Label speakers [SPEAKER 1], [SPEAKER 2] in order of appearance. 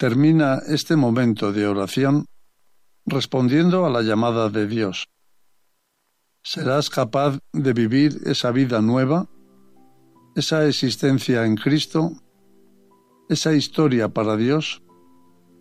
[SPEAKER 1] Termina este momento de oración respondiendo a la llamada de Dios. ¿Serás capaz de vivir esa vida nueva, esa existencia en Cristo, esa historia para Dios?